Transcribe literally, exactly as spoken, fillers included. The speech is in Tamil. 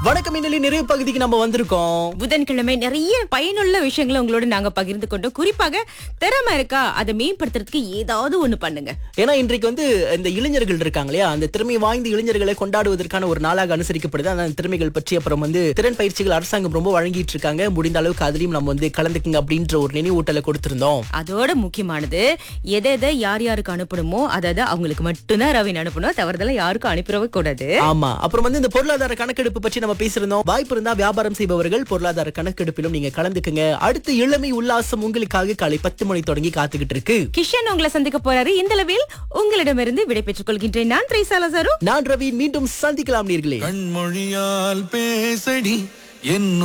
வணக்கம் இன்னலி நிறைய பகுதிக்கு நம்ம வந்திருக்கோம். புதன்கிழமை நிறைய பயனுள்ள விஷயங்களை உங்களோட நாங்க பகிர்ந்து கொண்டோம். குறிப்பாக திறமை இருக்கா அதை மேம்படுத்துறதுக்கு ஏதாவது ஒண்ணு பண்ணுங்க. ஏன்னா இன்றைக்கு வந்து இந்த இளைஞர்கள் இருக்காங்க இல்லையா, அந்த திறமை வாய்ந்த இளைஞர்களை கொண்டாடுவதற்கான ஒரு நாளாக அனுசரிக்கப்படுது. அந்த திறமைகள் பற்றி அப்புறம் வந்து திறன் பயிற்சிகள் அரசாங்கம் ரொம்ப வழங்கிட்டு இருக்காங்க. முடிந்த அளவுக்கு அதுலயும் நம்ம வந்து கலந்துக்குங்க அப்படின்ற ஒரு நினைவூட்டலை கொடுத்திருந்தோம். அதோட முக்கியமானது எதை எதை யார் யாருக்கு அனுப்பணுமோ அதை அவங்களுக்கு மட்டும்தான் ரவின் அனுப்பணும். தவறுதலா யாருக்கும் அனுப்பிடவே கூடாது. ஆமா. அப்புறம் வந்து இந்த பொருளாதார கணக்கெடுப்பு பற்றி நம்ம பேசியிருந்தோம். வாய்ப்பு இருந்தா வியாபாரம் செய்பவர்கள் பொருளாதார கணக்கெடுப்பிலும் நீங்க கலந்துக்குங்க. அடுத்து இளமை உல்லாசம் உங்களுக்காக காலை பத்து மணி தொடங்கி காத்துக்கிட்டு இருக்கு. கிஷன் உங்களை சந்திக்க போறாரு. இந்த அளவில் உங்களிடமிருந்து விடை பெற்றுக் கொள்கின்றேன். நான் திரைசாலசரு. நான் ரவி. மீண்டும் சந்திக்கலாம் நேர்களே. கண்மொழியால் பேசடி என்